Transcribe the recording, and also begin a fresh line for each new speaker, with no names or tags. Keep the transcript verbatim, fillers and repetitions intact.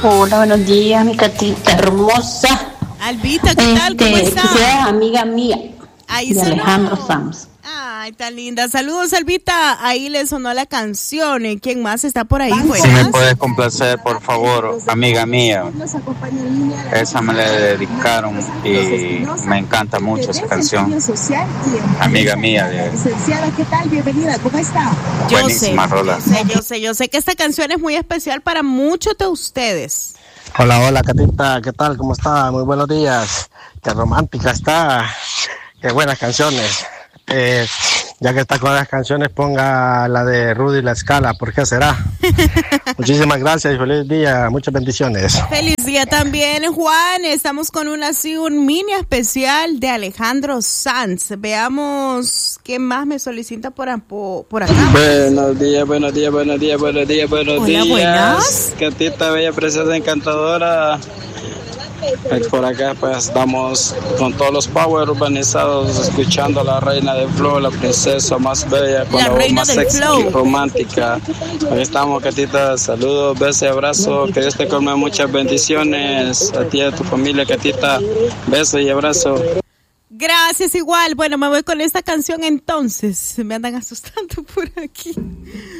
Hola, buenos días, mi Catita hermosa.
Albita, ¿qué tal?
Este,
¿Cómo está?
Que seas amiga mía.
Ahí
de
sonó.
Alejandro Sanz.
Ay, tan linda. Saludos, Albita. Ahí le sonó la canción. ¿Y quién más está por ahí?
Si me puedes complacer, por favor, amiga mía. Esa me la dedicaron y me encanta mucho esa canción. Amiga mía. De...
Licenciada, ¿qué tal? Bienvenida, ¿cómo está?
Yo
Buenísima
sé,
rola.
yo sé, yo sé, yo sé que esta canción es muy especial para muchos de ustedes.
Hola, hola, Catita, ¿qué tal? ¿Cómo está? Muy buenos días. Qué romántica está. Qué buenas canciones. Eh, ya que está con las canciones, ponga la de Rudy La Escala, ¿por qué será? Muchísimas gracias y feliz día, muchas bendiciones.
Feliz día también, Juan. Estamos con un así un mini especial de Alejandro Sanz. Veamos qué más me solicita por, por acá.
Buenos días, buenos días, buenos días, buenos días, buenos
Hola,
días.
buenas.
Catita, bella, preciosa, encantadora. Por acá pues estamos con todos los power urbanizados escuchando a la reina del flow, la princesa más bella, con la, la voz más sexy y romántica. Aquí estamos, Catita, saludos, besos y abrazos, que Dios te colme muchas bendiciones, a ti y a tu familia, Catita, besos y abrazos.
Gracias igual. Bueno, me voy con esta canción entonces. Me andan asustando por aquí.